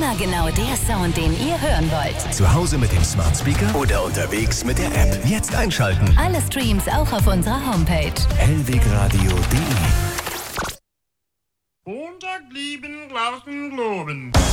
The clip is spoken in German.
Immer genau der Sound, den ihr hören wollt. Zu Hause mit dem Smart Speaker oder unterwegs mit der App. Jetzt einschalten. Alle Streams auch auf unserer Homepage. hellwegradio.de Unterblieben, Glauben, Globen.